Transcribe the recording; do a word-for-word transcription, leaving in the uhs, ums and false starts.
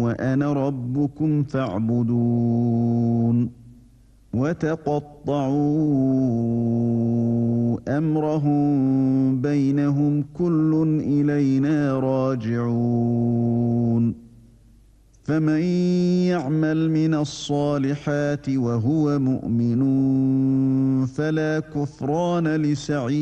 وأنا ربكم فاعبدون وتقطعوا أمرهم بينهم كل إلينا راجعون فمن يعمل من الصالحات وهو مؤمن فلا كفران لسعيه